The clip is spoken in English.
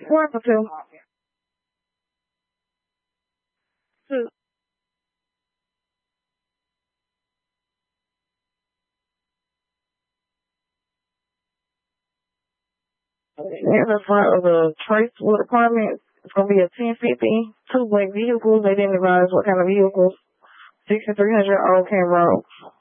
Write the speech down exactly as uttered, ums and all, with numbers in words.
One or two. Two. In the front of the Tracewood apartment, it's gonna be a ten fifty, two black vehicles. They didn't advise what kind of vehicles. Sixty three hundred Old Camp Road.